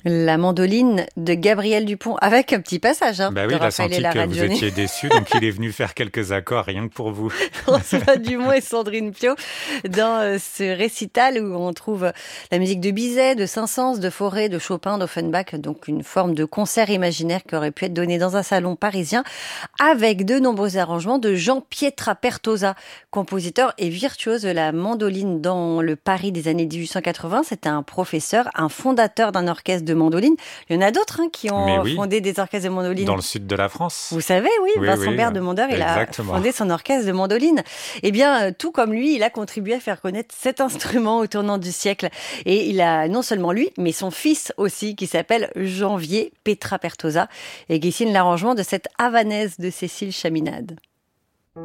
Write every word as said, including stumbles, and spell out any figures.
La mandoline de Gabriel Dupont, avec un petit passage hein, Bah oui, de il a Raphaël et senti la que vous Radionet. étiez déçus, donc il est venu faire quelques accords rien que pour vous. François Dumont et Sandrine Piau dans euh, ce récital où on trouve la musique de Bizet, de Saint-Saëns, de Fauré, de Chopin, d'Offenbach, donc une forme de concert imaginaire qui aurait pu être donné dans un salon parisien avec de nombreux arrangements de Jean Pietrapertosa, compositeur et virtuose de la mandoline dans le Paris des années dix-huit cent quatre-vingts. C'était un professeur, un fondateur d'un orchestre de mandoline. Il y en a d'autres hein, qui Mais ont oui, fondé des orchestres de mandoline. dans le sud de la France. Vous savez, oui, Oui, Vincent oui, Bert de Mondeur, il a exactement. fondé son orchestre de mandoline. Eh bien, euh, tout comme lui, il a contribué à faire connaître cet instrument au tournant du siècle. Et il a non seulement lui, mais son fils aussi, qui s'appelle Janvier Pietrapertosa, et qui signe l'arrangement de cette Havanaise de Cécile Chaminade.